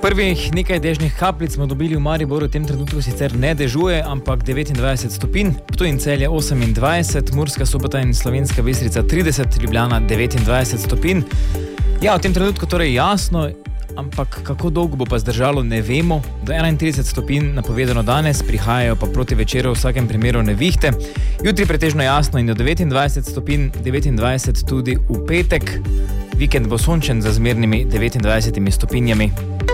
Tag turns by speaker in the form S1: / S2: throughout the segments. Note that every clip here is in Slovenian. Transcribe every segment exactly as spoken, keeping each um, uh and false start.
S1: Prvih nekaj dežnih kapljic smo dobili v Mariboru, v tem trenutku sicer ne dežuje, ampak devetindvajset stopinj, Ptuj in Celje osemindvajset, Murska Sobota in Slovenska Bistrica trideset, Ljubljana devetindvajset stopinj. Ja, v tem trenutku torej jasno, ampak kako dolgo bo pa zdržalo, ne vemo. Do enaintrideset stopinj napovedano danes, prihajajo pa proti večeru v vsakem primeru nevihte. Jutri pretežno jasno in do devetindvajset stopinj, devetindvajset tudi v petek. Vikend bo sončen z zmernimi devetindvajsetimi stopinjami.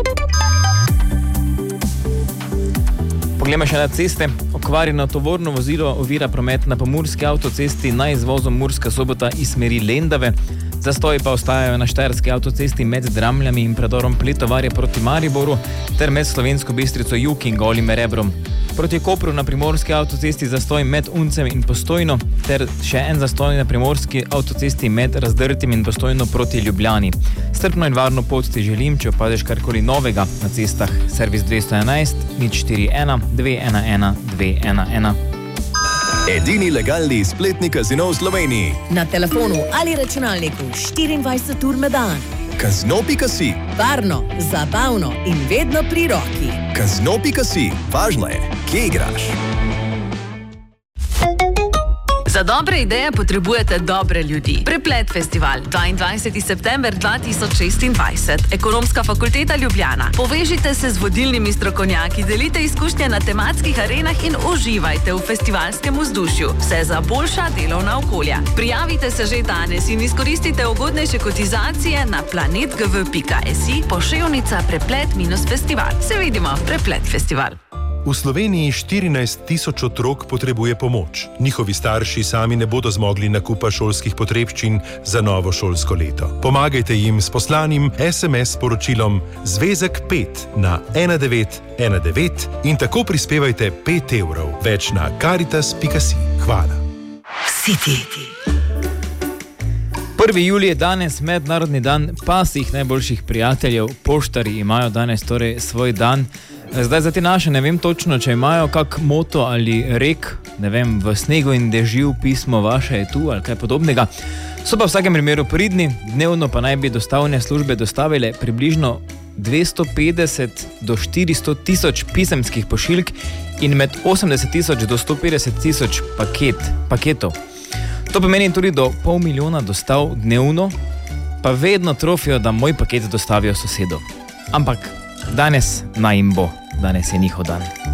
S1: Poglejmo še na ceste. Okvarjeno tovorno vozilo ovira promet na pomurski avtocesti na izvozu Murska Sobota iz smeri Lendave. Zastoji pa ostajajo na štajerski avtocesti med Dramljami in predorom Pletovarje proti Mariboru ter med Slovensko Bistrico jug in Golim Rebrom. Proti Kopru na primorski avtocesti zastoj med Uncem in Postojno ter še en zastoj na primorski avtocesti med Razdrtim in Postojno proti Ljubljani. Strpno in varno pot ti želim, če opaziš karkoli novega na cestah. Servis dvesto enajst nič štiri ena dve ena ena dve ena ena.
S2: Edini legalni spletni kazino v Sloveniji.
S3: Na telefonu ali računalniku štiriindvajset ur na dan.
S2: Kazino pika si.
S3: Varno, zabavno in vedno pri roki.
S2: Kazino pika si. Važno je, kje igraš.
S4: Za dobre ideje potrebujete dobre ljudi. Preplet festival, dvaindvajseti september dva tisoč šestindvajset. Ekonomska fakulteta Ljubljana. Povežite se z vodilnimi strokovnjaki, delite izkušnje na tematskih arenah in uživajte v festivalskem vzdušju. Vse za boljša delovna okolja. Prijavite se že danes in izkoristite ugodnejše kotizacije na planet g v pika si poševnica preplet minus festival. Se vidimo, Preplet festival.
S5: V Sloveniji štirinajst tisoč otrok potrebuje pomoč. Njihovi starši sami ne bodo zmogli nakupa šolskih potrebščin za novo šolsko leto. Pomagajte jim s poslanim es em es sporočilom Zvezek pet na ena devet ena devet in tako prispevajte pet evrov. Več na karitas pika si. Hvala.
S3: City.
S1: prvi julij je danes mednarodni dan pasih najboljših prijateljev. Poštarji imajo danes torej svoj dan. Zdaj za te naše ne vem točno, če imajo kak moto ali rek, ne vem, v snegu in dežju pismo vaše je tu ali kaj podobnega. So pa v vsakem primeru pridni, dnevno pa naj bi dostavne službe dostavile približno dvesto petdeset do štiristo tisoč pisemskih pošiljk in med osemdeset tisoč do sto petdeset tisoč paket, paketov. To pomeni tudi do pol milijona dostav dnevno, pa vedno trofijo, da moj paket dostavijo sosedu. Ampak danes naj jim bo, danes je njihov dan.